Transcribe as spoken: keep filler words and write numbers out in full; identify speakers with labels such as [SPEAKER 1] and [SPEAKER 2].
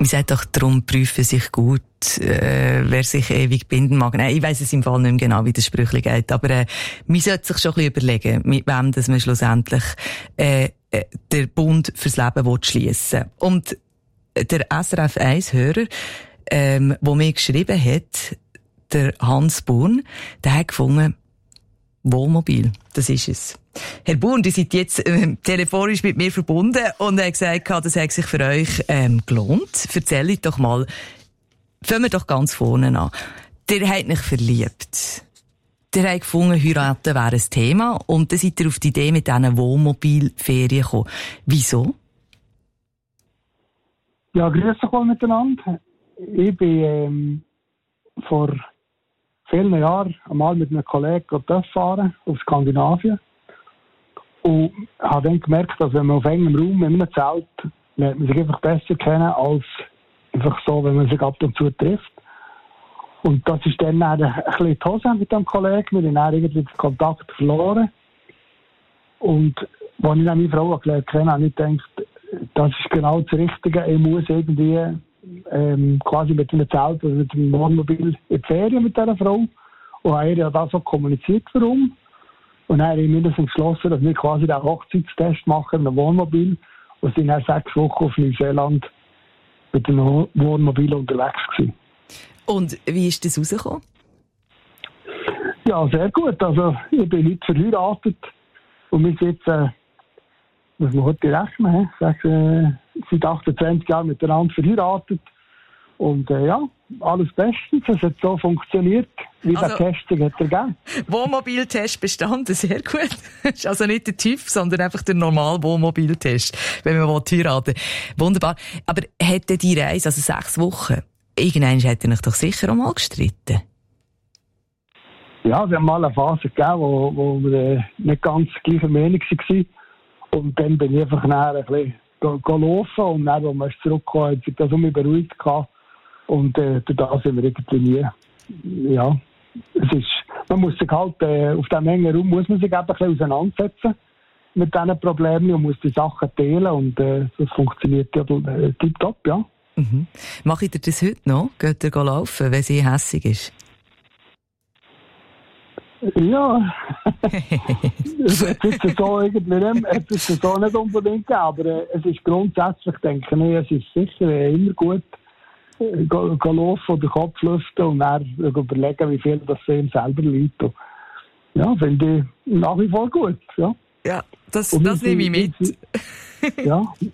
[SPEAKER 1] Man sagt doch, darum prüfen sich gut, äh, wer sich ewig binden mag. Nein, ich weiss es im Fall nicht mehr genau, wie das Sprüchli geht, aber äh, man sollte sich schon ein bisschen überlegen, mit wem dass man schlussendlich äh, äh, den Bund fürs Leben schliessen will. Und der S R F eins Hörer, ähm, der mir geschrieben hat, der Hans Burn, der hat gefunden, Wohnmobil, das ist es. Herr Burn, ihr seid jetzt äh, telefonisch mit mir verbunden und er hat gesagt, das hat sich für euch ähm, gelohnt. Erzählt doch mal, fangen wir doch ganz vorne an. Ihr habt euch verliebt. Ihr habt gefunden, heiraten wäre ein Thema und dann seid ihr auf die Idee mit diesen Wohnmobilferien gekommen. Wieso?
[SPEAKER 2] Ja, grüß euch mal miteinander. Ich bin ähm, vor vielen Jahren einmal mit einem Kollegen fahren auf Skandinavien. Und habe dann gemerkt, dass wenn man auf engem Raum in einem Zelt, lernt man sich einfach besser kennen, als einfach so, wenn man sich ab und zu trifft. Und das ist dann ein bisschen die Hose mit dem Kollegen. Wir haben dann irgendwie den Kontakt verloren. Und als ich dann meine Frau gelernt habe, habe ich gedacht, das ist genau das Richtige. Ich muss irgendwie ähm, quasi mit einem Zelt oder mit einem Wohnmobil in die Ferien mit dieser Frau. Und habe ihr ja das so kommuniziert, warum. Und dann haben wir uns entschlossen, dass wir quasi den Hochzeitstest machen in einem Wohnmobil und sind dann sechs Wochen auf Neuseeland mit einem Wohnmobil unterwegs gewesen.
[SPEAKER 1] Und wie ist das rausgekommen?
[SPEAKER 2] Ja, sehr gut. Also, ich bin heute verheiratet und wir sind jetzt, äh, muss man heute rechnen, sechs, äh, seit achtundzwanzig Jahren miteinander verheiratet. Und äh, ja, alles bestens. Es hat so funktioniert, wie also, der Test hat er gegeben.
[SPEAKER 1] Wohnmobiltest bestanden, sehr gut. Das ist also nicht der TÜV, sondern einfach der normale Wohnmobiltest, wenn man heiraten will. Wunderbar. Aber hätte die Reise, also sechs Wochen, irgendwann hätte er doch sicher auch mal gestritten?
[SPEAKER 2] Ja, es hat mal eine Phase gegeben, wo, wo wir äh, nicht ganz gleicher Meinung waren. Und dann bin ich einfach nachher ein bisschen gelaufen und dann, als wir zurückgekommen, hat sich das um mich beruhigt gehabt. Und äh, da sind wir irgendwie nie. Ja, es ist, man muss sich halt, äh, auf diesem engen Raum muss man sich eben ein bisschen auseinandersetzen mit diesen Problemen und muss die Sachen teilen und äh, das funktioniert ja äh, tipptopp, ja.
[SPEAKER 1] Mhm. Macht ihr das heute noch? Geht ihr laufen, wenn sie hässig ist?
[SPEAKER 2] Ja, es ist so irgendwie nicht, es ist so nicht unbedingt, aber äh, es ist grundsätzlich, denke ich, es ist sicher äh, immer gut, äh, go, go laufen oder Kopf lüften und dann überlegen, wie viel das für ihn selber liegt. Und, ja, finde ich nach wie vor gut, ja.
[SPEAKER 1] Ja, das, das nehme ich mit.
[SPEAKER 2] Ja,